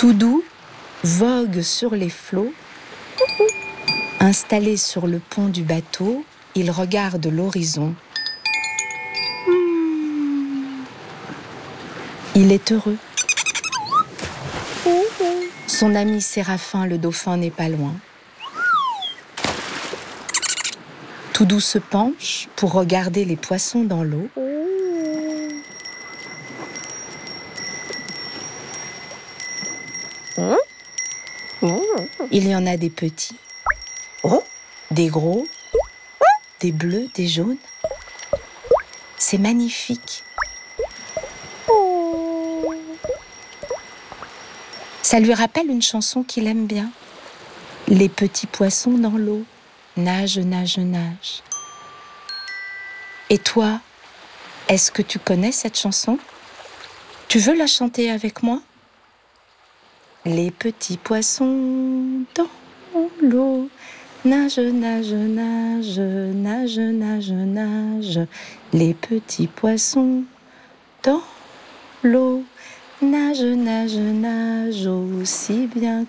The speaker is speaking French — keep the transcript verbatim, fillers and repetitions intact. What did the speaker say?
Tout doux vogue sur les flots. Installé sur le pont du bateau, il regarde l'horizon. Il est heureux. Son ami Séraphin le dauphin n'est pas loin. Tout doux se penche pour regarder les poissons dans l'eau. Il y en a des petits, des gros, des bleus, des jaunes. C'est magnifique. Ça lui rappelle une chanson qu'il aime bien. Les petits poissons dans l'eau, nage, nage, nage. Et toi, est-ce que tu connais cette chanson? Tu veux la chanter avec moi? Les petits poissons dans l'eau, nage, nage, nage, nage, nage, nage. Les petits poissons dans l'eau, nage, nage, nage, aussi bien